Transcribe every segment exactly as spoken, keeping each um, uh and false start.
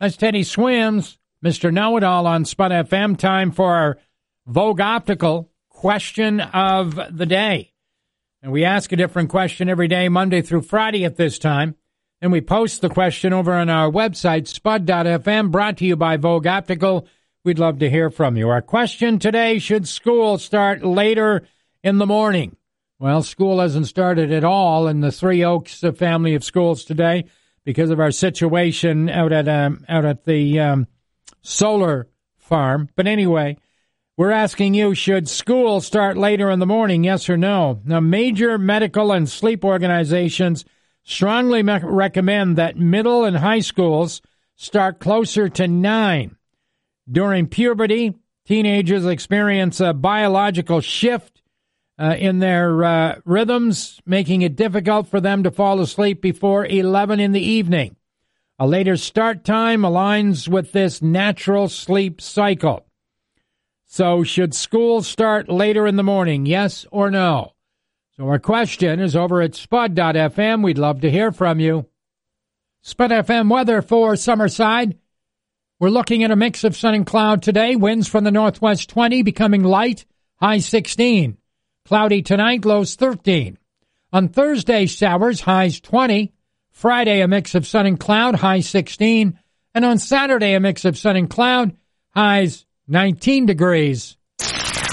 That's Teddy Swims, Mister Know-It-All on Spud F M. Time for our Vogue Optical question of the day. And we ask a different question every day, Monday through Friday at this time. And we post the question over on our website, spud dot f m, brought to you by Vogue Optical. We'd love to hear from you. Our question today, should school start later in the morning? Well, school hasn't started at all in the Three Oaks family of schools today because of our situation out at um, out at the um, solar farm. But anyway, we're asking you, should school start later in the morning, yes or no? Now, major medical and sleep organizations strongly me- recommend that middle and high schools start closer to nine. During puberty, teenagers experience a biological shift uh, in their uh, rhythms, making it difficult for them to fall asleep before eleven in the evening. A later start time aligns with this natural sleep cycle. So should school start later in the morning, yes or no? So our question is over at spud dot f m. We'd love to hear from you. Spud F M weather for Summerside. We're looking at a mix of sun and cloud today. Winds from the northwest twenty, becoming light, high sixteen. Cloudy tonight, lows thirteen. On Thursday, showers, highs twenty. Friday, a mix of sun and cloud, high sixteen. And on Saturday, a mix of sun and cloud, highs nineteen degrees.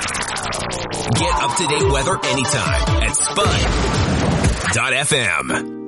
Get up-to-date weather anytime at spud dot f m.